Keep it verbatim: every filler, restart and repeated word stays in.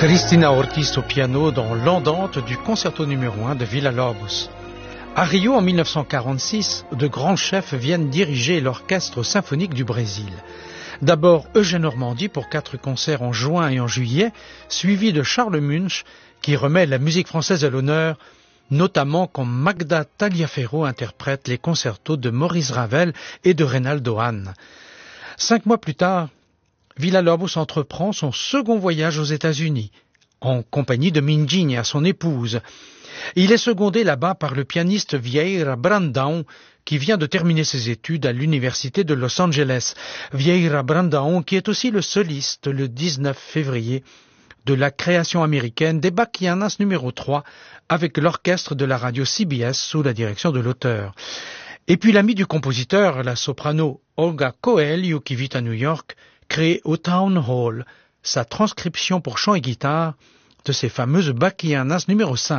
Cristina Ortiz au piano dans l'Andante du concerto numéro un de Villa-Lobos. À Rio, en mille neuf cent quarante-six, de grands chefs viennent diriger l'orchestre symphonique du Brésil. D'abord Eugène Ormandy pour quatre concerts en juin et en juillet, suivi de Charles Munch qui remet la musique française à l'honneur, notamment quand Magda Taliaferro interprète les concertos de Maurice Ravel et de Reynaldo Hahn. Cinq mois plus tard, Villa-Lobos entreprend son second voyage aux États-Unis, en compagnie de Minjinha, son épouse. Il est secondé là-bas par le pianiste Vieira Brandão, qui vient de terminer ses études à l'université de Los Angeles. Vieira Brandão, qui est aussi le soliste le dix-neuf février de la création américaine des Bachianas numéro trois, avec l'orchestre de la radio C B S sous la direction de l'auteur. Et puis l'ami du compositeur, la soprano Olga Coelho, qui vit à New York, crée au Town Hall sa transcription pour chant et guitare de ses fameuses Bachianas numéro cinq.